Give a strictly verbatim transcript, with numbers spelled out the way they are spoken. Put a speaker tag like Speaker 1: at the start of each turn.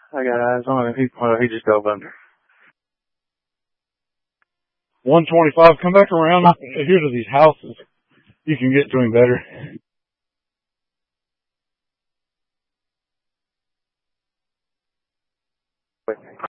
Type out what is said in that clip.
Speaker 1: I got eyes on him. He, well, he just dove under.
Speaker 2: one twenty-five, come back around here to these houses. You can get to him better.